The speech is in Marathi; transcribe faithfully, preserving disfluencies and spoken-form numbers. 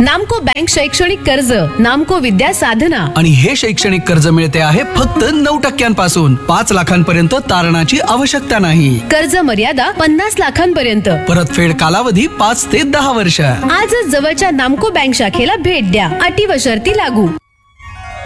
नामको बँक शैक्षणिक कर्ज, नामको विद्या साधना. आणि हे शैक्षणिक कर्ज मिळते आहे फक्त नऊ टक्क्यांपासून. पाच लाखांपर्यंत तारणाची आवश्यकता नाही. कर्ज मर्यादा पन्नास लाखांपर्यंत. परतफेड कालावधी पाच ते दहा वर्ष. आजच जवळच्या नामको बँक शाखेला भेट द्या. अटी व शर्ती लागू.